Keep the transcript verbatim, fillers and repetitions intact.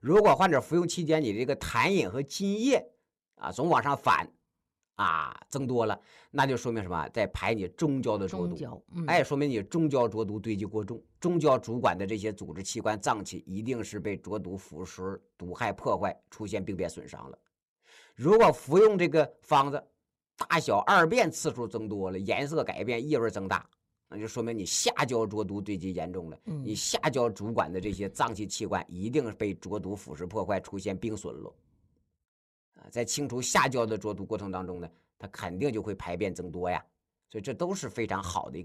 如果患者服用期间你这个痰饮和津液啊总往上反啊增多了，那就说明什么？在排你中焦的浊毒。 中焦，嗯， 哎，说明你中焦浊毒堆积过重，中焦主管的这些组织器官脏器一定是被浊毒腐蚀、毒害破坏，出现病变损伤了。如果服用这个方子大小二便次数增多了，颜色改变，异味增大，那就说明你下焦浊毒堆积严重了。 嗯你下焦主管的这些脏器器官一定被浊毒腐蚀破坏，出现病损了。啊，在清除下焦的浊毒过程当中呢，它肯定就会排便增多呀，所以这都是非常好的一个